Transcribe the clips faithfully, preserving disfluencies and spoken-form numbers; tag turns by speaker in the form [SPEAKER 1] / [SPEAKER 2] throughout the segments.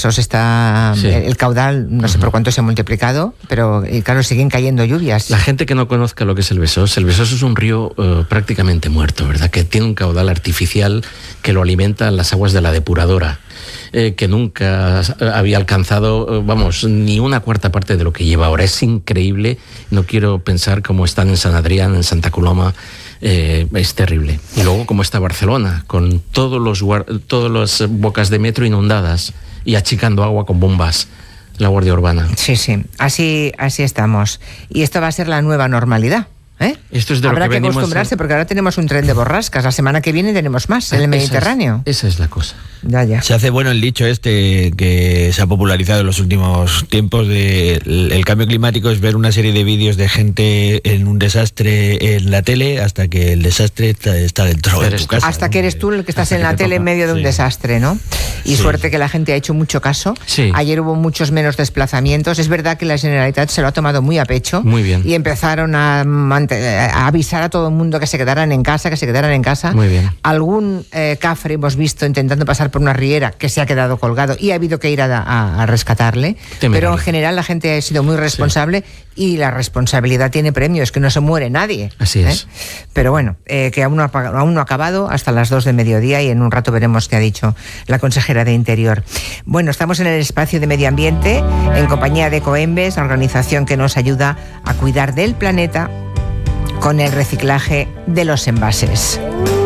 [SPEAKER 1] Besós está, sí. el, el caudal, no sé uh-huh. por cuánto se ha multiplicado, pero claro, siguen cayendo lluvias.
[SPEAKER 2] La gente que no conozca lo que es el Besós, el Besós es un río uh, prácticamente muerto, ¿verdad? Que tiene un caudal artificial que lo alimentan las aguas de la depuradora, eh, que nunca había alcanzado, vamos, ni una cuarta parte de lo que lleva ahora. Es increíble, no quiero pensar cómo están en San Adrián, en Santa Coloma. Eh, es terrible. Y luego como está Barcelona, con todos los todas las bocas de metro inundadas y achicando agua con bombas, la Guardia Urbana.
[SPEAKER 1] Sí, sí, así, así estamos. Y esto va a ser la nueva normalidad. ¿Eh?
[SPEAKER 2] Esto es de
[SPEAKER 1] Habrá
[SPEAKER 2] lo que,
[SPEAKER 1] que acostumbrarse a... porque ahora tenemos un tren de borrascas. La semana que viene tenemos más en el Mediterráneo.
[SPEAKER 2] Esa es, esa es la cosa.
[SPEAKER 1] Ya, ya.
[SPEAKER 3] Se hace bueno el dicho este que se ha popularizado en los últimos tiempos de el, el cambio climático es ver una serie de vídeos de gente en un desastre en la tele hasta que el desastre está, está dentro de tu casa.
[SPEAKER 1] Hasta que eres tú el que estás en la tele toca. en medio de un sí. desastre, ¿no? Y sí. suerte que la gente ha hecho mucho caso.
[SPEAKER 2] Sí.
[SPEAKER 1] Ayer hubo muchos menos desplazamientos. Es verdad que la Generalitat se lo ha tomado muy a pecho.
[SPEAKER 2] Muy bien.
[SPEAKER 1] Y empezaron a, a avisar a todo el mundo que se quedaran en casa, que se quedaran en casa.
[SPEAKER 2] Muy bien.
[SPEAKER 1] Algún eh, cafre hemos visto intentando pasar por una riera que se ha quedado colgado y ha habido que ir a, a, a rescatarle. Temerario. Pero en general la gente ha sido muy responsable sí. y la responsabilidad tiene premio, es que no se muere nadie.
[SPEAKER 2] Así es.
[SPEAKER 1] ¿eh? Pero bueno, eh, que aún no, ha, aún no ha acabado hasta las dos de mediodía y en un rato veremos qué ha dicho la consejera de Interior. Bueno, estamos en el espacio de medio ambiente en compañía de Ecoembes, organización que nos ayuda a cuidar del planeta con el reciclaje de los envases.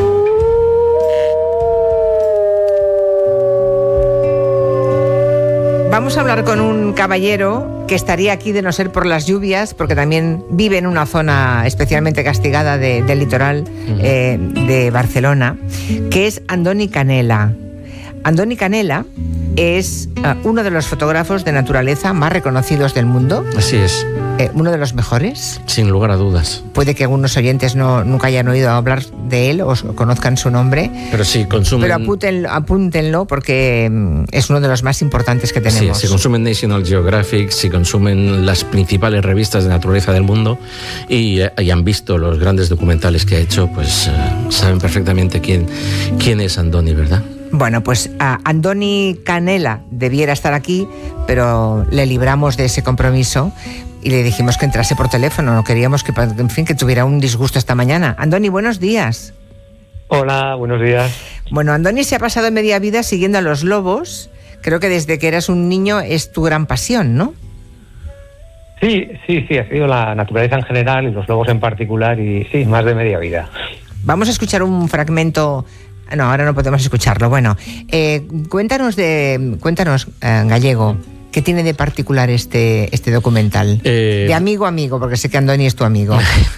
[SPEAKER 1] Vamos a hablar con un caballero que estaría aquí de no ser por las lluvias, porque también vive en una zona especialmente castigada de, del litoral uh-huh. eh, de Barcelona, que es Andoni Canela. Andoni Canela es uh, uno de los fotógrafos de naturaleza más reconocidos del mundo.
[SPEAKER 2] Así es.
[SPEAKER 1] Eh, uno de los mejores.
[SPEAKER 2] Sin lugar a dudas.
[SPEAKER 1] Puede que algunos oyentes no, nunca hayan oído hablar de él o conozcan su nombre.
[SPEAKER 2] Pero sí, consumen...
[SPEAKER 1] Pero apúntenlo, apúntenlo porque es uno de los más importantes que tenemos.
[SPEAKER 2] Sí, se consumen National Geographic, se consumen las principales revistas de naturaleza del mundo y, y han visto los grandes documentales que ha hecho, pues uh, saben perfectamente quién, quién es Andoni, ¿verdad?
[SPEAKER 1] Bueno, pues uh, Andoni Canela debiera estar aquí, pero le libramos de ese compromiso y le dijimos que entrase por teléfono. No queríamos que, en fin, que tuviera un disgusto esta mañana. Andoni, buenos días.
[SPEAKER 4] Hola, buenos días.
[SPEAKER 1] Bueno, Andoni se ha pasado media vida siguiendo a los lobos. Creo que desde que eras un niño es tu gran pasión, ¿no?
[SPEAKER 4] Sí, sí, sí, ha sido la naturaleza en general y los lobos en particular y sí, más de media vida.
[SPEAKER 1] Vamos a escuchar un fragmento. No, ahora no podemos escucharlo. Bueno, eh, cuéntanos, de, cuéntanos eh, Gallego, ¿qué tiene de particular este, este documental? Eh, de amigo a amigo, porque sé que Andoni es tu amigo.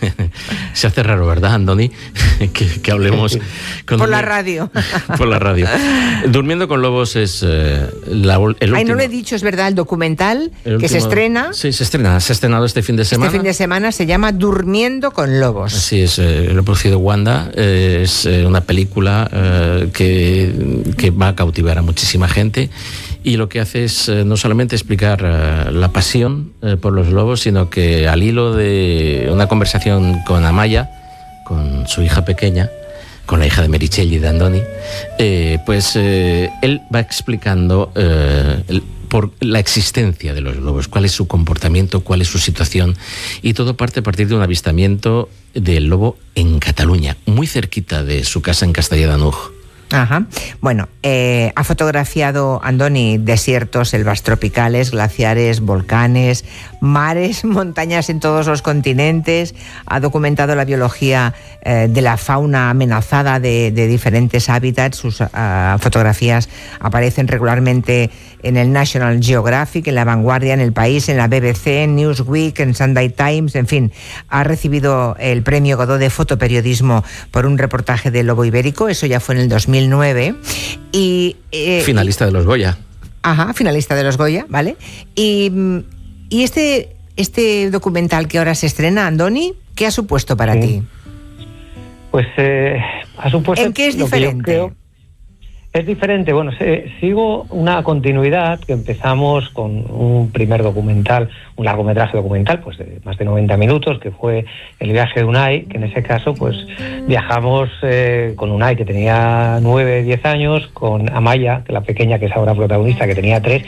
[SPEAKER 2] Se hace raro, ¿verdad, Andoni? que, que hablemos... Con
[SPEAKER 1] por
[SPEAKER 2] un...
[SPEAKER 1] la radio.
[SPEAKER 2] por la radio. Durmiendo con lobos es eh, la, el último...
[SPEAKER 1] Ay, no lo he dicho, es verdad, el documental
[SPEAKER 2] el
[SPEAKER 1] que
[SPEAKER 2] último...
[SPEAKER 1] se estrena...
[SPEAKER 2] Sí, se estrena, se ha estrenado este fin de semana.
[SPEAKER 1] Este fin de semana se llama Durmiendo con lobos.
[SPEAKER 2] Así es, eh, lo ha producido Wanda, eh, es eh, una película eh, que, que va a cautivar a muchísima gente. Y lo que hace es eh, no solamente explicar eh, la pasión eh, por los lobos, sino que al hilo de una conversación con Amaya, con su hija pequeña, con la hija de Meritxell y de Andoni, eh, pues eh, él va explicando eh, el, por la existencia de los lobos, cuál es su comportamiento, cuál es su situación, y todo parte a partir de un avistamiento del lobo en Cataluña, muy cerquita de su casa en Castellar de N'Hug.
[SPEAKER 1] Ajá. Bueno, eh, ha fotografiado Andoni desiertos, selvas tropicales, glaciares, volcanes, mares, montañas en todos los continentes. Ha documentado la biología eh, de la fauna amenazada de, de diferentes hábitats. Sus uh, fotografías aparecen regularmente en el National Geographic, en La Vanguardia, en El País, en la B B C, en Newsweek, en Sunday Times, en fin. Ha recibido el premio Godó de fotoperiodismo por un reportaje del lobo ibérico. Eso ya fue en el dos mil nueve. Y, eh,
[SPEAKER 2] finalista de los Goya.
[SPEAKER 1] Ajá, finalista de los Goya, ¿vale? Y, y este, este documental que ahora se estrena, Andoni, ¿qué ha supuesto para sí. ti?
[SPEAKER 4] Pues eh, ha supuesto...
[SPEAKER 1] ¿En qué es diferente?
[SPEAKER 4] Es diferente, bueno, se, sigo una continuidad que empezamos con un primer documental, un largometraje documental, pues de más de noventa minutos, que fue El viaje de Unai, que en ese caso pues viajamos eh, con Unai, que tenía nueve, diez años, con Amaya, que la pequeña, que es ahora protagonista, que tenía tres,